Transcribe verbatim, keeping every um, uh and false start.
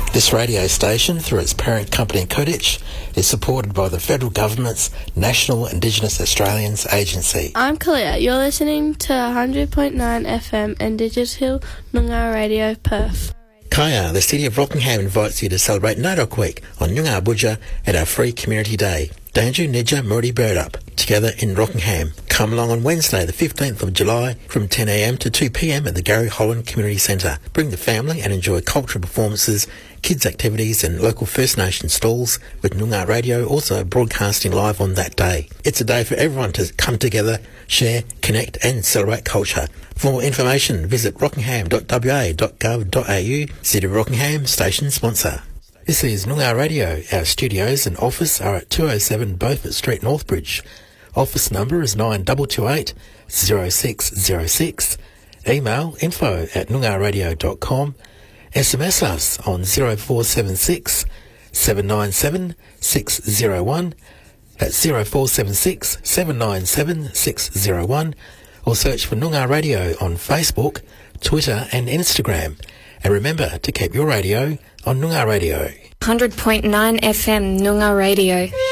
This radio station, through its parent company Kodich, is supported by the Federal Government's National Indigenous Australians Agency. I'm Kalia. You're listening to one hundred point nine F M and Digital Noongar Radio Perth. Kaya, the City of Rockingham invites you to celebrate Ngadok Week on Noongar Budja at our free Community Day. Danju Nidja Murray Bird Up, together in Rockingham. Come along on Wednesday the fifteenth of July from ten a m to two p m at the Gary Holland Community Centre. Bring the family and enjoy cultural performances, kids activities and local First Nation stalls, with Noongar Radio also broadcasting live on that day. It's a day for everyone to come together, share, connect and celebrate culture. For more information, visit rockingham dot w a dot gov dot a u. City of Rockingham station sponsor. This is Noongar Radio. Our studios and office are at two oh seven Beaufort Street, Northbridge. Office number is nine two two eight, zero six zero six. Email info at noongar radio dot com. S M S us on zero four seven six, seven nine seven, six zero one. That's zero four seven six, seven nine seven, six zero one. Or search for Noongar Radio on Facebook, Twitter and Instagram. And remember to keep your radio on Noongar Radio. one hundred point nine F M Noongar Radio.